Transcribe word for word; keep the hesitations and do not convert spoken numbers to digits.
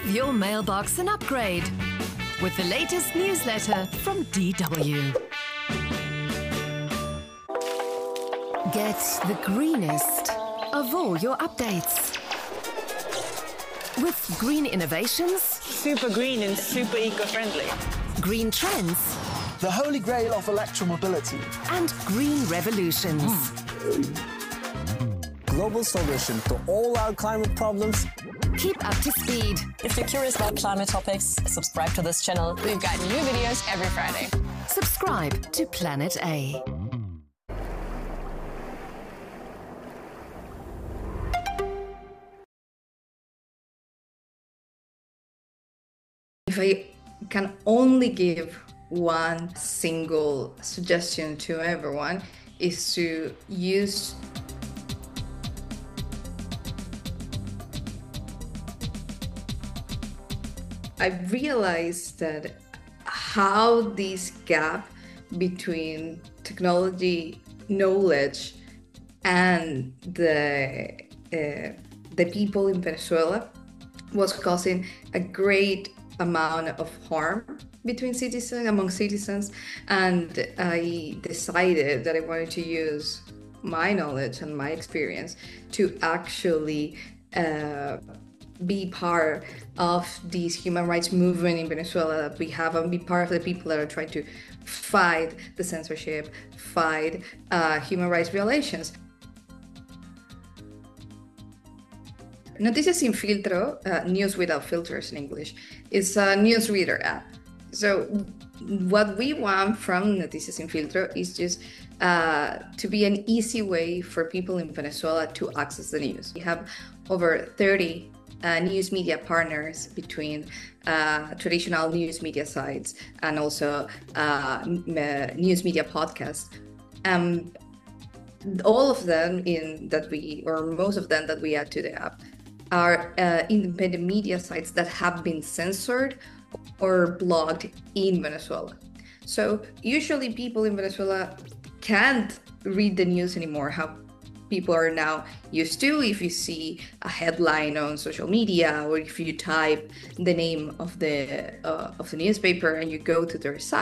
Give your mailbox an upgrade with the latest newsletter from D W. Get the greenest of all your updates. With green innovations, super green and super eco-friendly, green trends, the holy grail of electromobility, and green revolutions. Mm. Global solution to all our climate problems. Keep up to speed. If you're curious about climate topics, subscribe to this channel. We've got new videos every Friday. Subscribe to Planet A. If I can only give one single suggestion to everyone, is to use I realized that how this gap between technology knowledge and the uh, the people in Venezuela was causing a great amount of harm between citizens, among citizens, and I decided that I wanted to use my knowledge and my experience to actually uh, be part of this human rights movement in Venezuela that we have, and be part of the people that are trying to fight the censorship, fight uh, human rights violations. Noticias Sin Filtro, uh, News Without Filters in English, is a newsreader app. So what we want from Noticias Sin Filtro is just uh, to be an easy way for people in Venezuela to access the news. We have over thirty uh, news media partners between uh, traditional news media sites and also uh, news media podcasts. Um, all of them in that we, or most of them that we add to the app, are uh, independent media sites that have been censored or blocked in Venezuela. So usually people in Venezuela can't read the news anymore, how people are now used to. If you see a headline on social media, or if you type the name of the uh, of the newspaper and you go to their site,